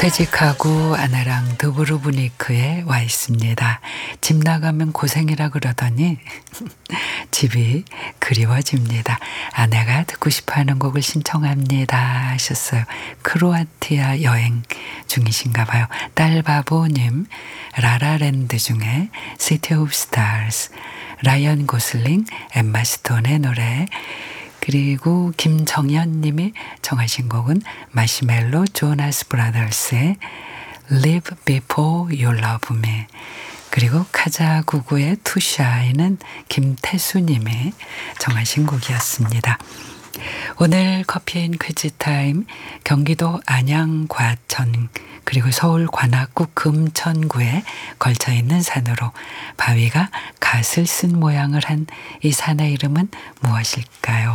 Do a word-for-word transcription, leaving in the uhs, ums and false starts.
퇴직하고 아내랑 드브루브니크에 와 있습니다. 집 나가면 고생이라 그러더니 집이 그리워집니다. 아내가 듣고 싶어하는 곡을 신청합니다 하셨어요. 크로아티아 여행 중이신가 봐요. 딸바보님, 라라랜드 중에 City of Stars, 라이언 고슬링, 엠마 스톤의 노래, 그리고 김정현 님이 정하신 곡은 마시멜로 조나스 브라더스의 Live Before You Love Me, 그리고 카자구구의 To Shine은 김태수 님이 정하신 곡이었습니다. 오늘 커피인 퀴즈 타임, 경기도 안양 과천 그리고 서울 관악구 금천구에 걸쳐 있는 산으로 바위가 갓을 쓴 모양을 한 이 산의 이름은 무엇일까요?